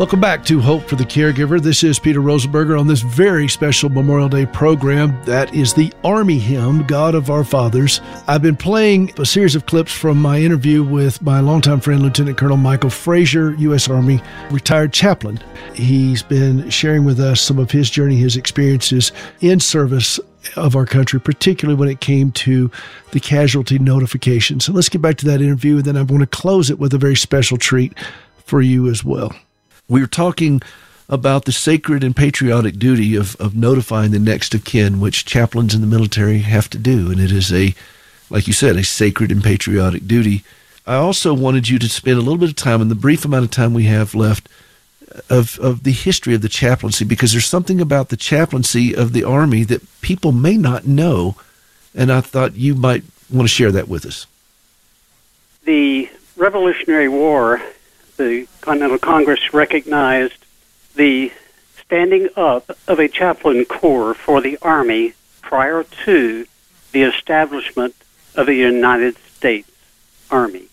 Welcome back to Hope for the Caregiver. This is Peter Rosenberger on this very special Memorial Day program. That is the Army Hymn, God of Our Fathers. I've been playing a series of clips from my interview with my longtime friend, Lieutenant Colonel Michael Frazier, U.S. Army retired chaplain. He's been sharing with us some of his journey, his experiences in service of our country, particularly when it came to the casualty notification. So let's get back to that interview, and then I'm going to close it with a very special treat for you as well. We were talking about the sacred and patriotic duty of notifying the next of kin, which chaplains in the military have to do. And it is like you said, a sacred and patriotic duty. I also wanted you to spend a little bit of time, in the brief amount of time we have left, of the history of the chaplaincy, because there's something about the chaplaincy of the Army that people may not know. And I thought you might want to share that with us. The Revolutionary War, the Continental Congress recognized the standing up of a chaplain corps for the Army prior to the establishment of the United States Army.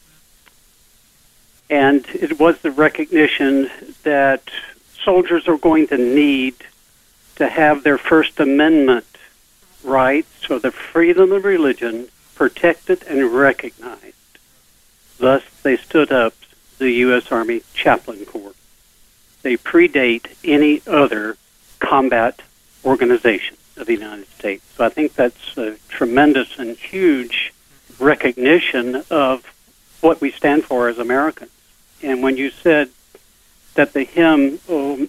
And it was the recognition that soldiers are going to need to have their First Amendment rights, or the freedom of religion, protected and recognized. Thus, they stood up the U.S. Army Chaplain Corps. They predate any other combat organization of the United States. So I think that's a tremendous and huge recognition of what we stand for as Americans. And when you said that the hymn,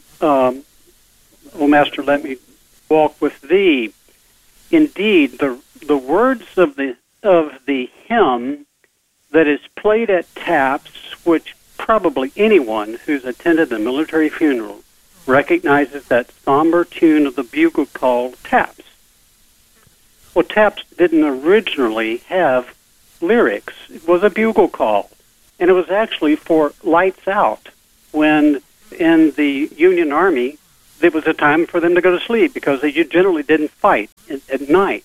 O Master, let me walk with thee, indeed, the words of the hymn that is played at taps, which probably anyone who's attended a military funeral recognizes that somber tune of the bugle call, taps. Well, taps didn't originally have lyrics. It was a bugle call. And it was actually for lights out, when in the Union Army, there was a time for them to go to sleep because they generally didn't fight at night.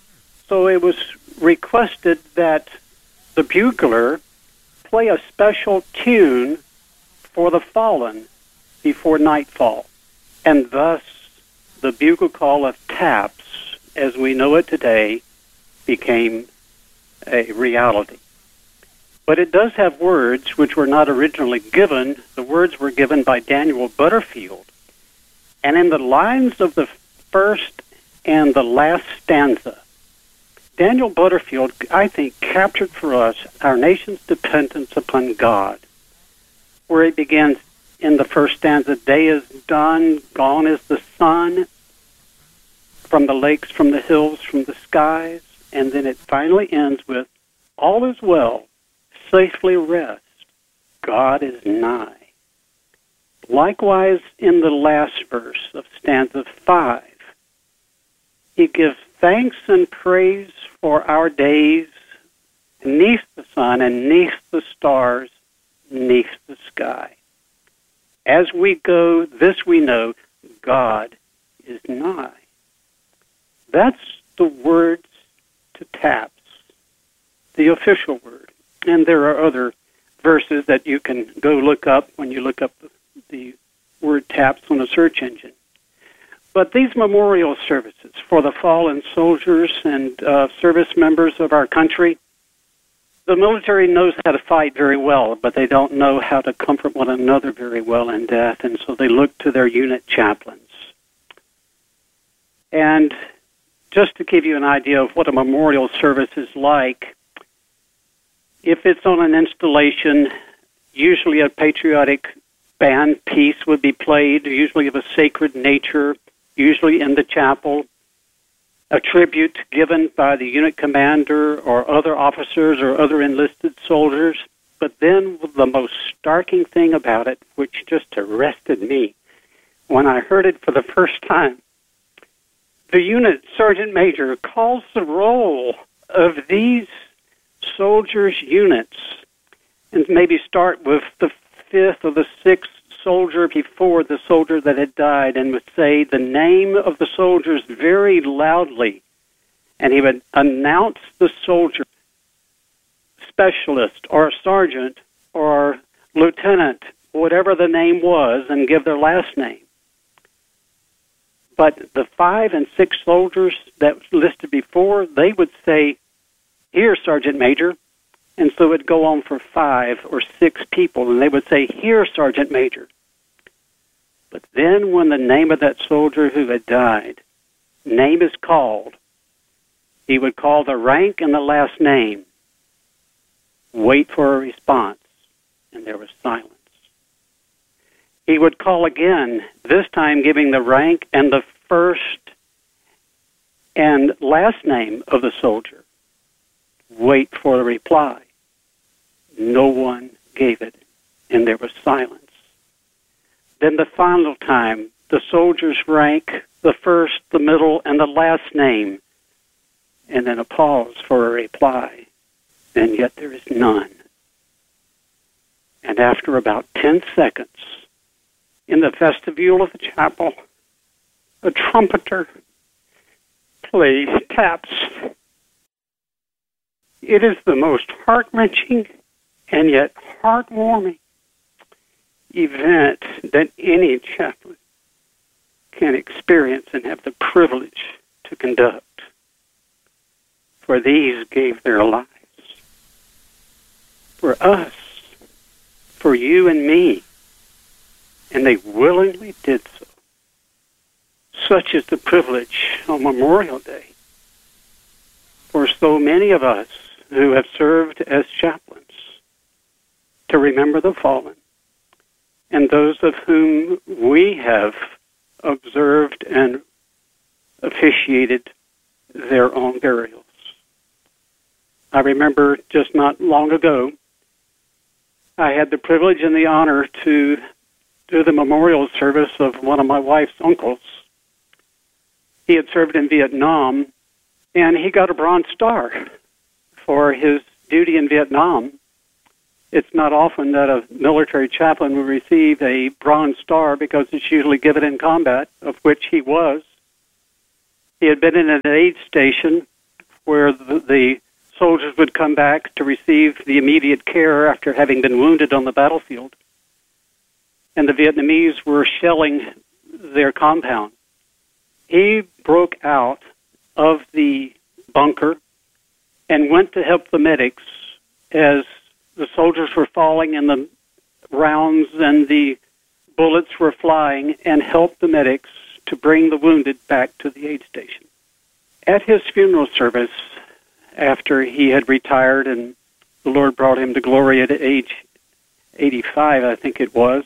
So it was requested that the bugler play a special tune for the fallen before nightfall. And thus, the bugle call of taps, as we know it today, became a reality. But it does have words which were not originally given. The words were given by Daniel Butterfield. And in the lines of the first and the last stanza, Daniel Butterfield, I think, captured for us our nation's dependence upon God, where it begins in the first stanza, day is done, gone is the sun, from the lakes, from the hills, from the skies, and then it finally ends with, all is well, safely rest, God is nigh. Likewise, in the last verse of stanza 5, he gives thanks and praise for our days neath the sun and neath the stars, neath the sky. As we go, this we know, God is nigh. That's the words to taps, the official word. And there are other verses that you can go look up when you look up the word taps on a search engine. But these memorial services for the fallen soldiers and service members of our country, the military knows how to fight very well, but they don't know how to comfort one another very well in death, and so they look to their unit chaplains. And just to give you an idea of what a memorial service is like, if it's on an installation, usually a patriotic band piece would be played, usually of a sacred nature, usually in the chapel, a tribute given by the unit commander or other officers or other enlisted soldiers. But then the most starking thing about it, which just arrested me when I heard it for the first time, the unit sergeant major calls the roll of these soldiers' units, and maybe start with the 5th or the 6th soldier before the soldier that had died, and would say the name of the soldiers very loudly, and he would announce the soldier, specialist or sergeant or lieutenant whatever the name was and give their last name. But the 5 and 6 soldiers that was listed before, they would say, "Here, Sergeant Major." And so it would go on for 5 or 6 people, and they would say, "Here, Sergeant Major." But then when the name of that soldier who had died, name is called, he would call the rank and the last name, wait for a response, and there was silence. He would call again, this time giving the rank and the first and last name of the soldier. Wait for a reply. No one gave it, and there was silence. Then the final time, the soldier's rank, the first, the middle, and the last name, and then a pause for a reply, and yet there is none. And after about 10 seconds, in the vestibule of the chapel, a trumpeter plays taps. It is the most heart-wrenching and yet heartwarming event that any chaplain can experience and have the privilege to conduct. For these gave their lives. For us, for you and me, and they willingly did so. Such is the privilege on Memorial Day for so many of us who have served as chaplains to remember the fallen and those of whom we have observed and officiated their own burials. I remember just not long ago, I had the privilege and the honor to do the memorial service of one of my wife's uncles. He had served in Vietnam, and he got a Bronze Star for his duty in Vietnam. It's not often that a military chaplain will receive a Bronze Star because it's usually given in combat, of which he was. He had been in an aid station where the soldiers would come back to receive the immediate care after having been wounded on the battlefield. And the Vietnamese were shelling their compound. He broke out of the bunker and went to help the medics as the soldiers were falling and the rounds and the bullets were flying, and helped the medics to bring the wounded back to the aid station. At his funeral service, after he had retired and the Lord brought him to glory at age 85, I think it was,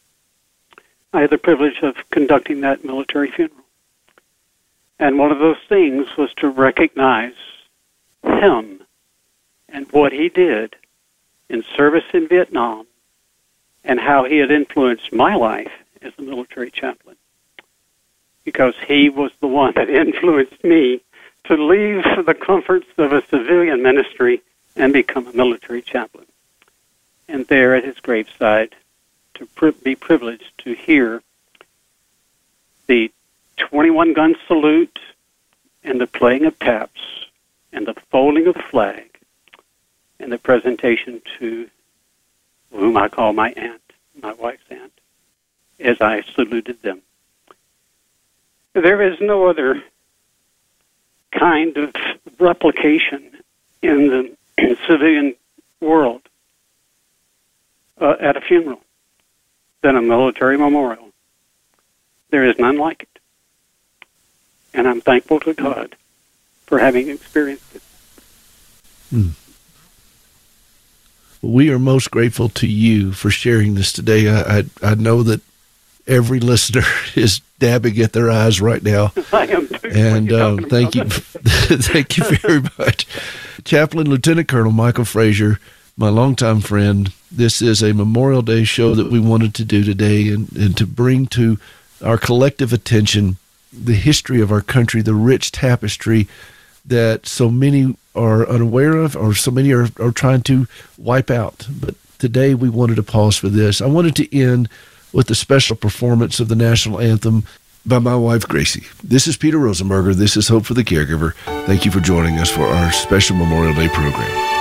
I had the privilege of conducting that military funeral. And one of those things was to recognize him and what he did in service in Vietnam and how he had influenced my life as a military chaplain. Because he was the one that influenced me to leave the comforts of a civilian ministry and become a military chaplain. And there at his graveside, to be privileged to hear the 21-gun salute and the playing of taps and the folding of the flag and the presentation to whom I call my aunt, my wife's aunt, as I saluted them. There is no other kind of replication in the civilian world at a funeral than a military memorial. There is none like it. And I'm thankful to God for having experienced it. We are most grateful to you for sharing this today. I know that every listener is dabbing at their eyes right now. I am too. And thank you. Thank you very much. Chaplain Lieutenant Colonel Michael Frazier, my longtime friend. This is a Memorial Day show that we wanted to do today and to bring to our collective attention the history of our country, the rich tapestry that so many are unaware of, or so many are trying to wipe out. But today we wanted to pause for this. I wanted to end with a special performance of the national anthem by my wife, Gracie. This is Peter Rosenberger. This is Hope for the Caregiver. Thank you for joining us for our special Memorial Day program.